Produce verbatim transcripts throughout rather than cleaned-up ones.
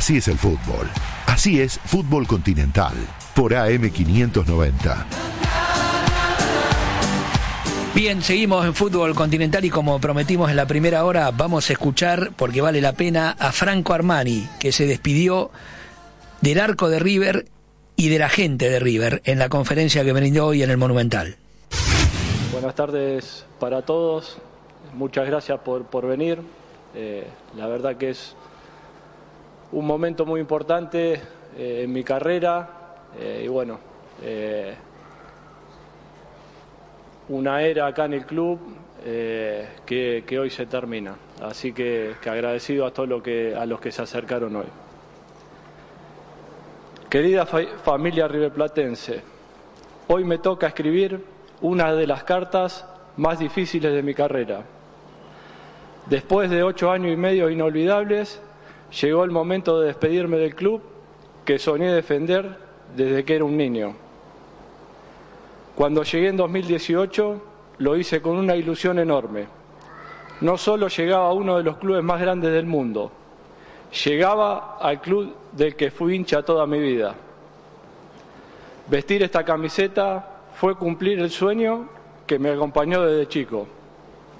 Así es el fútbol. Así es Fútbol Continental. Por A M quinientos noventa. Bien, seguimos en Fútbol Continental y como prometimos en la primera hora, vamos a escuchar, porque vale la pena, a Franco Armani, que se despidió del arco de River y de la gente de River en la conferencia que brindó hoy en el Monumental. Buenas tardes para todos, muchas gracias por, por venir. Eh, la verdad que es un momento muy importante eh, en mi carrera eh, y bueno, eh, una era acá en el club eh, que, que hoy se termina. Así que, que agradecido a todos lo que, a los que se acercaron hoy. Querida fa familia riverplatense, hoy me toca escribir una de las cartas más difíciles de mi carrera. Después de ocho años y medio inolvidables, llegó el momento de despedirme del club que soñé defender desde que era un niño. Cuando llegué en dos mil dieciocho, lo hice con una ilusión enorme. No solo llegaba a uno de los clubes más grandes del mundo, llegaba al club del que fui hincha toda mi vida. Vestir esta camiseta fue cumplir el sueño que me acompañó desde chico.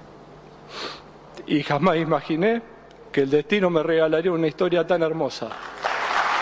Y jamás imaginé que el destino me regalaría una historia tan hermosa.